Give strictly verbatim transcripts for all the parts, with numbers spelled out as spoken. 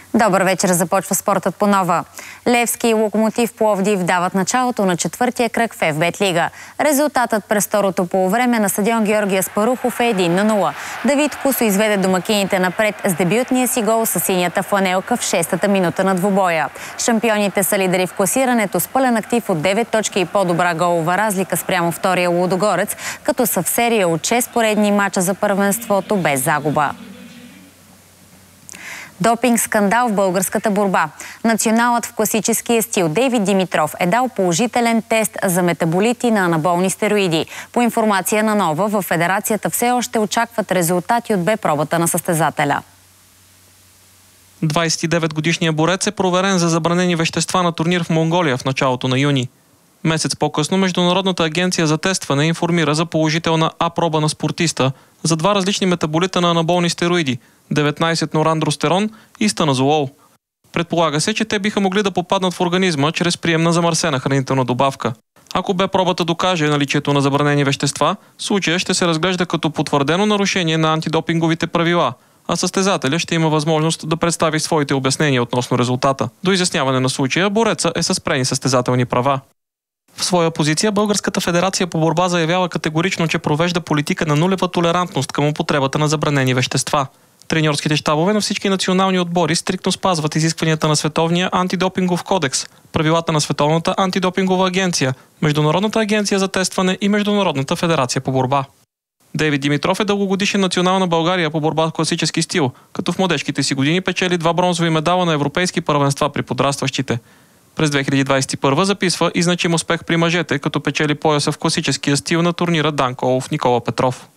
Добър вечер, започва спортът по нова. Левски и Локомотив Пловдив дават началото на четвъртия кръг в еф-бет лига. Резултатът през второто полувреме на стадион Георги Аспарухов е едно на нула. Давид Кусо изведе домакините напред с дебютния си гол със синята фланелка в шестата минута на двубоя. Шампионите са лидери в класирането с пълен актив от девет точки и по-добра голова разлика спрямо втория Лудогорец, като са в серия от шест поредни мача за първенството без загуба. Допинг скандал в българската борба. Националът в класическия стил Дейвид Димитров е дал положителен тест за метаболити на анаболни стероиди. По информация на Нова, в федерацията все още очакват резултати от Б-пробата на състезателя. двадесет и девет годишният борец е проверен за забранени вещества на турнир в Монголия в началото на юни. Месец по-късно Международната агенция за тестване информира за положителна А-проба на спортиста за два различни метаболита на анаболни стероиди – деветнадесет норандростерон и станазолол. Предполага се, че те биха могли да попаднат в организма чрез прием на замърсена хранителна добавка. Ако Б-пробата докаже наличието на забранени вещества, случая ще се разглежда като потвърдено нарушение на антидопинговите правила, а състезателя ще има възможност да представи своите обяснения относно резултата. До изясняване на случая бореца е с спрени състезателни права. В своя позиция Българската федерация по борба заявява категорично, че провежда политика на нулева толерантност към употребата на забранени вещества. Треньорските щабове на всички национални отбори стриктно спазват изискванията на Световния антидопингов кодекс, правилата на Световната антидопингова агенция, Международната агенция за тестване и Международната федерация по борба. Дейвид Димитров е дългогодишен национал на България по борба в класически стил, като в младежките си години печели два бронзови медала на европейски първенства при подрастващите. През две хиляди двадесет и първа записва и значим успех при мъжете, като печели пояса в класическия стил на турнира Данко Олов Никола Петров.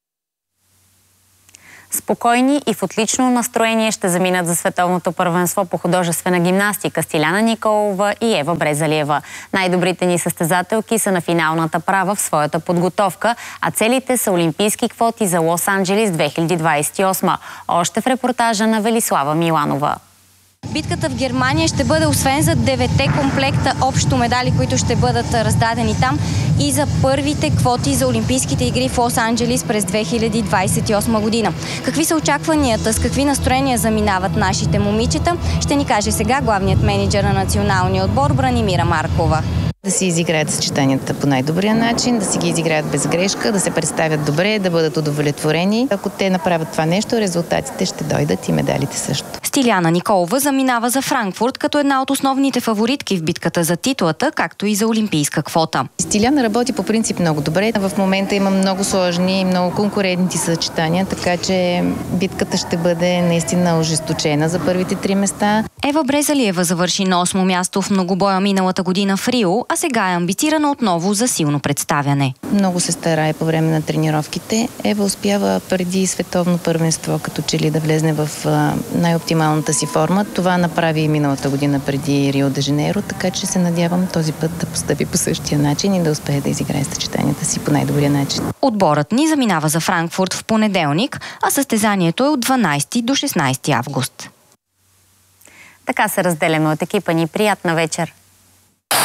Спокойни и в отлично настроение ще заминат за световното първенство по художествена гимнастика Стиляна Николова и Ева Брезалиева. Най-добрите ни състезателки са на финалната права в своята подготовка, а целите са олимпийски квоти за Лос-Анджелис две хиляди двадесет и осма. Още в репортажа на Велислава Миланова. Битката в Германия ще бъде освен за деветте комплекта общо медали, които ще бъдат раздадени там, и за първите квоти за Олимпийските игри в Лос-Анджелис през две хиляди двадесет и осма година. Какви са очакванията, с какви настроения заминават нашите момичета, ще ни каже сега главният мениджър на националния отбор Бранимира Маркова. Да си изиграят съчетанията по най-добрия начин, да си ги изиграят без грешка, да се представят добре, да бъдат удовлетворени. Ако те направят това нещо, резултатите ще дойдат и медалите също. Стиляна Николова заминава за Франкфурт като една от основните фаворитки в битката за титлата, както и за олимпийска квота. Стиляна работи по принцип много добре. В момента има много сложни и много конкурентни съчетания, така че битката ще бъде наистина ожесточена за първите три места. Ева Брезалиева завърши на осмо място в многобоя миналата година в Рио, а сега е амбицирана отново за силно представяне. Много се старае по време на тренировките. Ева успява преди световно първенство като че ли да влезне в най-оптималната си форма. Това направи и миналата година преди Рио де Жанейро, така че се надявам този път да постъпи по същия начин и да успее да изиграе съчетанията си по най-добрия начин. Отборът ни заминава за Франкфурт в понеделник, а състезанието е от дванадесети до шестнадесети август. Така се разделяме от екипа ни. Приятна вечер!